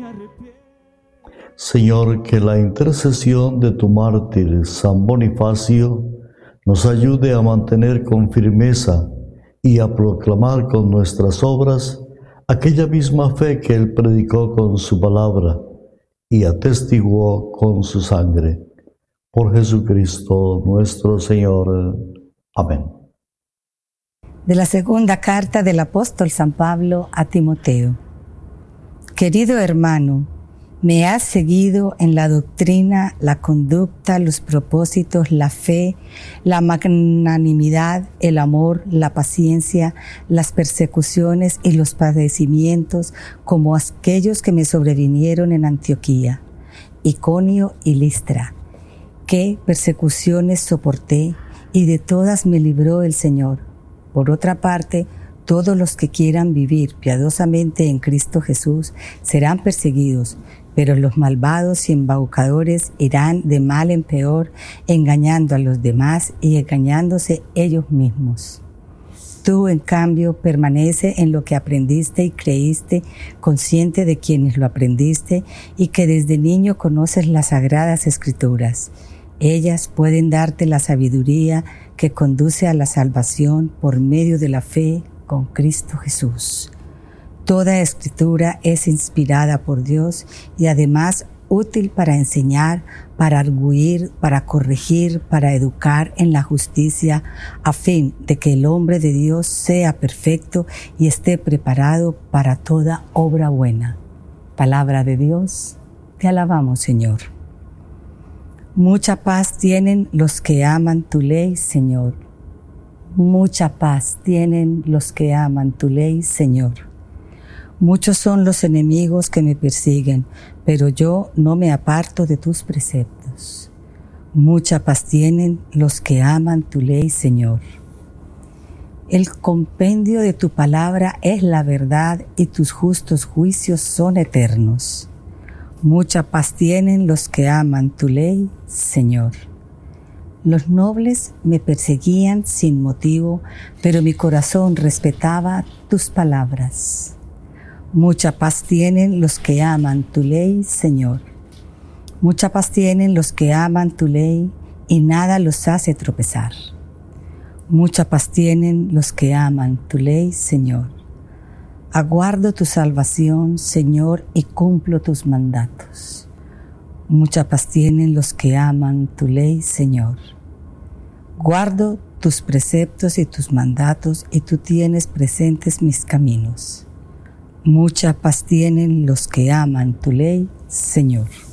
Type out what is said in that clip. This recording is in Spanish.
Señor, que la intercesión de tu mártir San Bonifacio nos ayude a mantener con firmeza y a proclamar con nuestras obras aquella misma fe que él predicó con su palabra y atestiguó con su sangre. Por Jesucristo nuestro Señor. Amén. De la segunda carta del apóstol San Pablo a Timoteo. Querido hermano, me has seguido en la doctrina, la conducta, los propósitos, la fe, la magnanimidad, el amor, la paciencia, las persecuciones y los padecimientos, como aquellos que me sobrevinieron en Antioquía, Iconio y Listra. Qué persecuciones soporté, y de todas me libró el Señor. Por otra parte, todos los que quieran vivir piadosamente en Cristo Jesús serán perseguidos, pero los malvados y embaucadores irán de mal en peor, engañando a los demás y engañándose ellos mismos. Tú, en cambio, permanece en lo que aprendiste y creíste, consciente de quienes lo aprendiste y que desde niño conoces las Sagradas Escrituras. Ellas pueden darte la sabiduría que conduce a la salvación por medio de la fe con Cristo Jesús. Toda escritura es inspirada por Dios y además útil para enseñar, para arguir, para corregir, para educar en la justicia, a fin de que el hombre de Dios sea perfecto y esté preparado para toda obra buena. Palabra de Dios, te alabamos, Señor. Mucha paz tienen los que aman tu ley, Señor. Mucha paz tienen los que aman tu ley, Señor. Muchos son los enemigos que me persiguen, pero yo no me aparto de tus preceptos. Mucha paz tienen los que aman tu ley, Señor. El compendio de tu palabra es la verdad y tus justos juicios son eternos. Mucha paz tienen los que aman tu ley, Señor. Los nobles me perseguían sin motivo, pero mi corazón respetaba tus palabras. Mucha paz tienen los que aman tu ley, Señor. Mucha paz tienen los que aman tu ley y nada los hace tropezar. Mucha paz tienen los que aman tu ley, Señor. Aguardo tu salvación, Señor, y cumplo tus mandatos. Mucha paz tienen los que aman tu ley, Señor. Guardo tus preceptos y tus mandatos, y tú tienes presentes mis caminos. Mucha paz tienen los que aman tu ley, Señor.